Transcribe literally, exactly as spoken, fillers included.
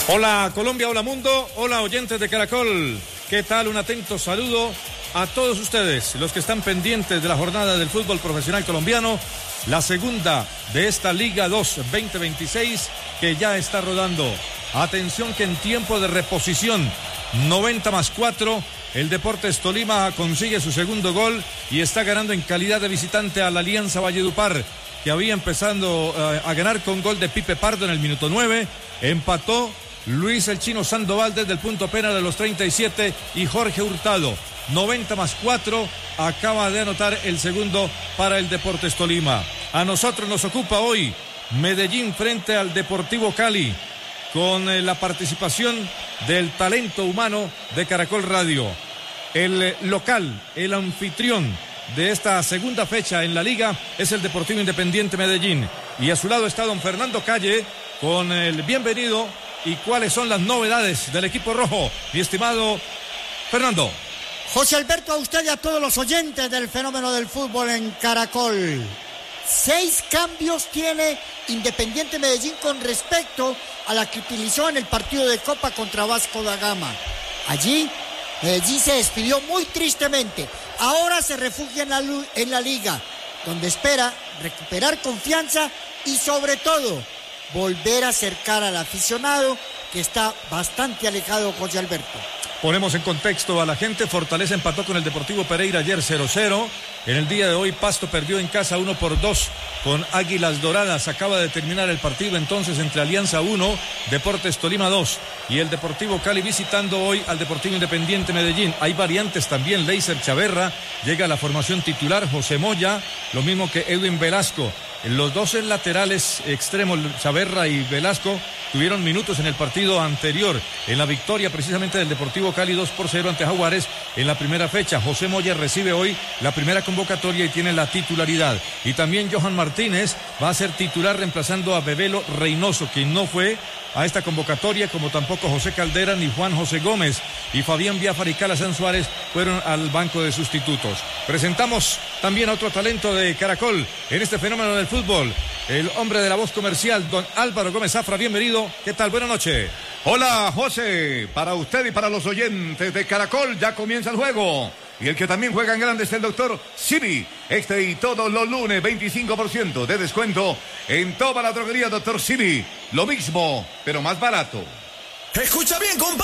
Hola Colombia, hola mundo, hola oyentes de Caracol. ¿Qué tal? Un atento saludo a todos ustedes, los que están pendientes de la jornada del fútbol profesional colombiano, la segunda de esta Liga dos veinte veintiséis que ya está rodando. Atención que en tiempo de reposición, noventa más cuatro, el Deportes Tolima consigue su segundo gol y está ganando en calidad de visitante a la Alianza Valledupar, que había empezado uh, a ganar con gol de Pipe Pardo en el minuto nueve, empató Luis el Chino Sandoval desde el punto penal de los treinta y siete y Jorge Hurtado, noventa más cuatro, acaba de anotar el segundo para el Deportes Tolima. A nosotros nos ocupa hoy Medellín frente al Deportivo Cali, con eh, la participación del talento humano de Caracol Radio. El eh, local, el anfitrión de esta segunda fecha en la liga es el Deportivo Independiente Medellín, y a su lado está don Fernando Calle con el bienvenido y cuáles son las novedades del equipo rojo. Mi estimado Fernando. José Alberto, a usted y a todos los oyentes del fenómeno del fútbol en Caracol. Seis cambios tiene Independiente Medellín con respecto a la que utilizó en el partido de Copa contra Vasco da Gama. Allí Medellín se despidió muy tristemente. Ahora se refugia en la, en la liga, donde espera recuperar confianza y sobre todo volver a acercar al aficionado, que está bastante alejado, José Alberto. Ponemos en contexto a la gente. Fortaleza empató con el Deportivo Pereira ayer cero cero. En el día de hoy Pasto perdió en casa uno por dos con Águilas Doradas. Acaba de terminar el partido entonces entre Alianza uno, Deportes Tolima dos y el Deportivo Cali visitando hoy al Deportivo Independiente Medellín. Hay variantes también. Leiser Chaverra llega a la formación titular, José Moya, lo mismo que Edwin Velasco. Los dos laterales extremos, Chaverra y Velasco, tuvieron minutos en el partido anterior, en la victoria precisamente del Deportivo Cali dos por cero ante Jaguares en la primera fecha. José Moya recibe hoy la primera convocatoria y tiene la titularidad. Y también Johan Martínez va a ser titular reemplazando a Bebelo Reynoso, quien no fue a esta convocatoria, como tampoco José Caldera ni Juan José Gómez, y Fabián Biafar y Calazán Suárez fueron al banco de sustitutos. Presentamos también a otro talento de Caracol en este fenómeno del fútbol, el hombre de la voz comercial, don Álvaro Gómez Zafra. Bienvenido, ¿qué tal? Buenas noches. Hola José, para usted y para los oyentes de Caracol ya comienza el juego. Y el que también juega en grande es el doctor Simi. Este y todos los lunes, veinticinco por ciento de descuento en toda la droguería doctor Simi. Lo mismo, pero más barato. Escucha bien, compadre.